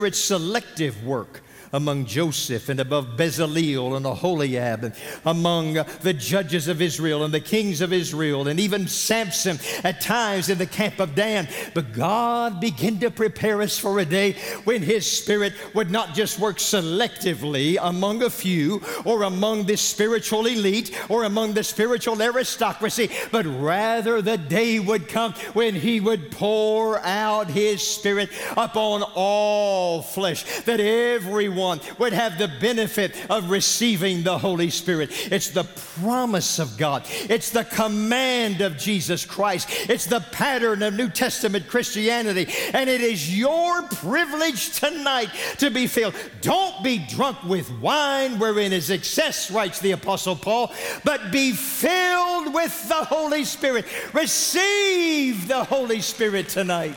Spirit's selective work among Joseph and above Bezaleel and Aholiab, and among the judges of Israel and the kings of Israel, and even Samson at times in the camp of Dan. But God began to prepare us for a day when His Spirit would not just work selectively among a few, or among the spiritual elite, or among the spiritual aristocracy, but rather the day would come when He would pour out His Spirit upon all flesh, that everyone would have the benefit of receiving the Holy Spirit. It's the promise of God. It's the command of Jesus Christ. It's the pattern of New Testament Christianity. And it is your privilege tonight to be filled. Don't be drunk with wine wherein is excess, writes the Apostle Paul, but be filled with the Holy Spirit. Receive the Holy Spirit tonight.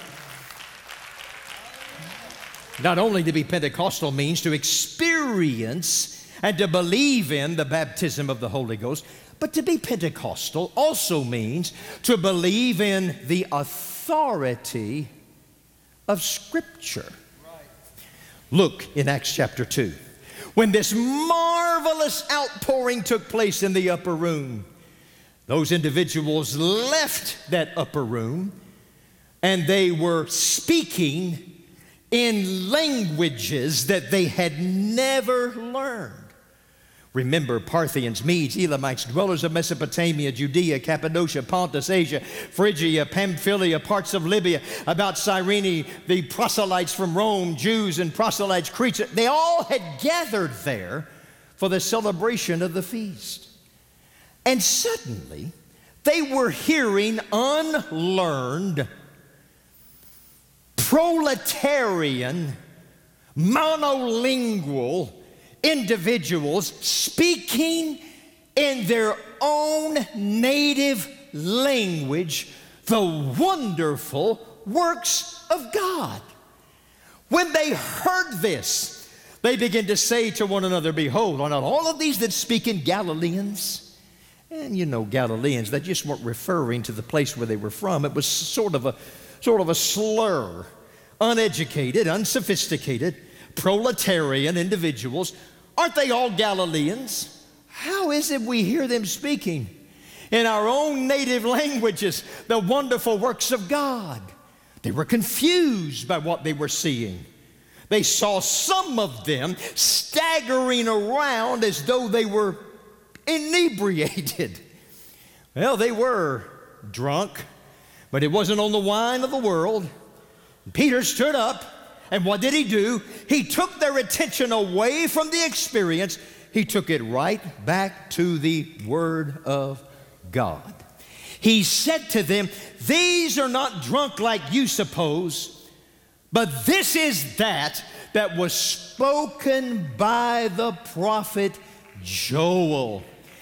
Not only to be Pentecostal means to experience and to believe in the baptism of the Holy Ghost, but to be Pentecostal also means to believe in the authority of Scripture. Look in Acts chapter 2. When this marvelous outpouring took place in the upper room, those individuals left that upper room and they were speaking in languages that they had never learned. Remember, Parthians, Medes, Elamites, dwellers of Mesopotamia, Judea, Cappadocia, Pontus, Asia, Phrygia, Pamphylia, parts of Libya, about Cyrene, the proselytes from Rome, Jews and proselytes, Crete, they all had gathered there for the celebration of the feast. And suddenly, they were hearing unlearned, proletarian, monolingual individuals speaking in their own native language the wonderful works of God. When they heard this, they began to say to one another, "Behold, are not all of these that speak in Galileans?" And you know, Galileans, they just weren't referring to the place where they were from. It was sort of a slur. Uneducated, unsophisticated, proletarian individuals. Aren't they all Galileans? How is it we hear them speaking in our own native languages the wonderful works of God? They were confused by what they were seeing. They saw some of them staggering around as though they were inebriated. Well, they were drunk, but it wasn't on the wine of the world. Peter stood up, and what did he do? He took their attention away from the experience. He took it right back to the Word of God. He said to them, "These are not drunk like you suppose, but this is that was spoken by the prophet Joel."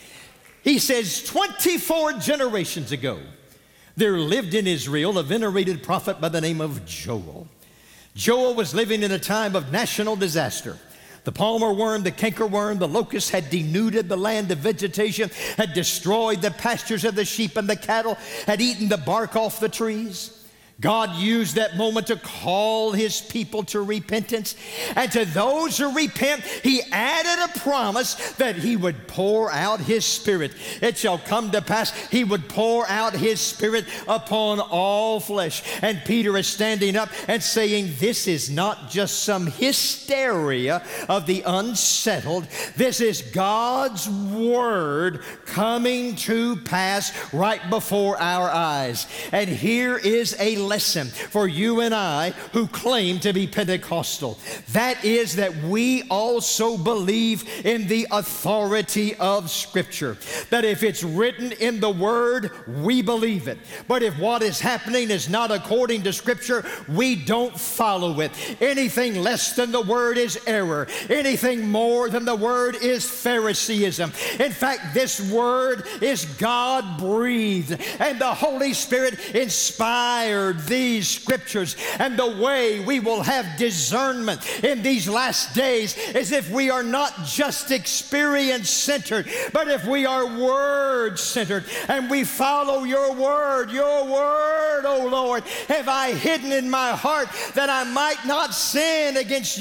He says, 24 generations ago, there lived in Israel a venerated prophet by the name of Joel. Joel was living in a time of national disaster. The palmer worm, the cankerworm, the locust had denuded the land of vegetation, had destroyed the pastures of the sheep and the cattle, had eaten the bark off the trees. God used that moment to call His people to repentance. And to those who repent, He added a promise that He would pour out His Spirit. It shall come to pass, He would pour out His Spirit upon all flesh. And Peter is standing up and saying, this is not just some hysteria of the unsettled. This is God's Word coming to pass right before our eyes. And here is a lesson for you and I who claim to be Pentecostal. That is that we also believe in the authority of Scripture. That if it's written in the Word, we believe it. But if what is happening is not according to Scripture, we don't follow it. Anything less than the Word is error. Anything more than the Word is Phariseeism. In fact, this Word is God-breathed, and the Holy Spirit inspired gathered these scriptures, and the way we will have discernment in these last days is if we are not just experience-centered, but if we are word-centered, and we follow your word, oh Lord, have I hidden in my heart that I might not sin against